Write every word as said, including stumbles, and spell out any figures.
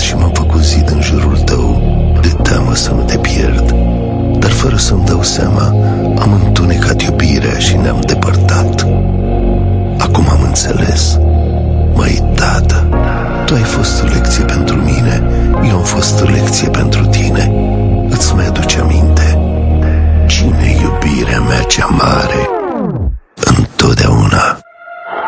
și m-am făcut zid în jurul tău, de teamă să nu te pierd. Dar fără să-mi dau seama, am întunecat iubirea și ne-am depărtat. Acum am înțeles, măi tată, tu ai fost o lecție pentru mine, eu am fost o lecție pentru tine. Îți mai aduce aminte cine e iubirea mea cea mare?